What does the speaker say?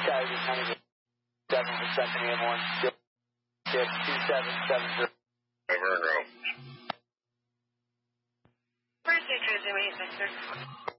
Tiger 7 for second AM1. 2770. Monroe. Where's your transmission, Victor?